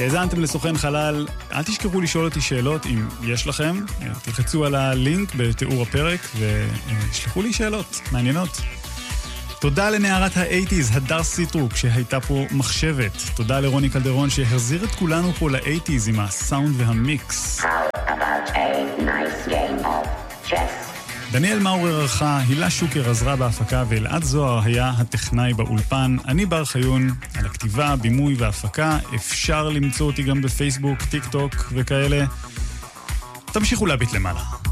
האזנתם לסוכן חלל, אל תשכחו לשאול אותי שאלות אם יש לכם, תלחצו על הלינק בתיאור הפרק ושלחו לי שאלות מעניינות. תודה לנערת ה-80s, הדר סיטרוק, שהייתה פה מחשבת. תודה לרוני קלדרון שהחזיר את כולנו פה ל-80s עם הסאונד והמיקס. How about a nice game of chess? דניאל מאורר ערכה, הילה שוקר עזרה בהפקה ואלעד זוהר היה הטכנאי באולפן. אני בר חיון, על הכתיבה, בימוי והפקה. אפשר למצוא אותי גם בפייסבוק, טיק טוק וכאלה. תמשיכו להביט למעלה.